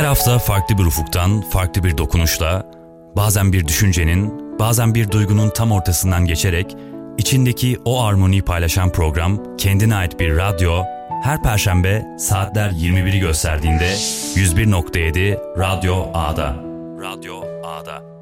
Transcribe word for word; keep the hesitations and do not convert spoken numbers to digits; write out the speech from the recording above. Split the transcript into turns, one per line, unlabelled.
hafta farklı bir ufuktan, farklı bir dokunuşla, bazen bir düşüncenin, bazen bir duygunun tam ortasından geçerek içindeki o armoniyi paylaşan program Kendine Ait Bir Radyo, her Perşembe saatler yirmi biri gösterdiğinde yüz bir nokta yedi Radyo A'da. Radyo A'da.